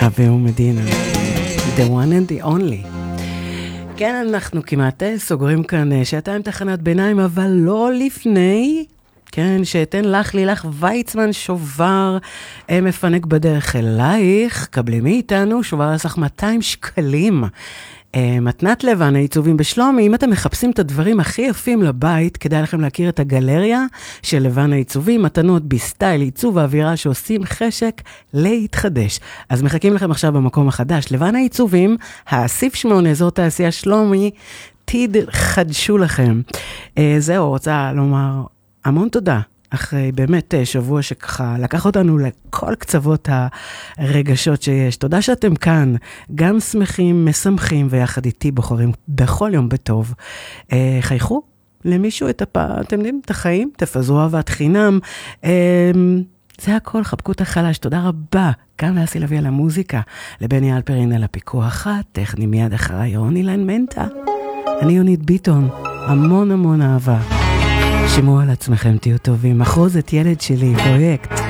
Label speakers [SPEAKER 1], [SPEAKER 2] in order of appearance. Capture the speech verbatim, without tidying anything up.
[SPEAKER 1] אבי ומדינה, the one and the only. כן, אנחנו כמעט סוגרים כאן שעתיים תחנת ביניים, אבל לא לפני, כן, שאתן לך לילך ויצמן שובר מפנק בדרך אלייך, קבלי מאיתנו, שובר לסך מאתיים שקלים. מתנת לבן, העיצובים בשלומי. אם אתם מחפשים את הדברים הכי יפים לבית, כדאי לכם להכיר את הגלריה של לבן העיצובים, מתנות בסטייל, עיצוב האווירה שעושים חשק להתחדש. אז מחכים לכם עכשיו במקום החדש. לבן העיצובים, האסיף שמונה, אזור תעשייה שלומי, תתחדשו לכם. זהו, רוצה לומר המון תודה. אחרי באמת שבוע שככה לקח אותנו לכל קצוות הרגשות שיש. תודה שאתם כאן, גם שמחים, משמחים, ויחד איתי בוחרים בכל יום בטוב. אה, חייכו למישהו את הפ... אתם יודעים, את החיים, תפזרו אהבת חינם. אה, זה הכל, חבקו את החלש. תודה רבה. גם לאסי לוי על המוזיקה, לבני אלפרין על הפיקוח, טכני מיד אחרי רוני לן מנטה. אני יונית ביטון, המון המון אהבה. שימו על עצמכם, תהיו טובים. מחרוזת ילד שלי, פרויקט.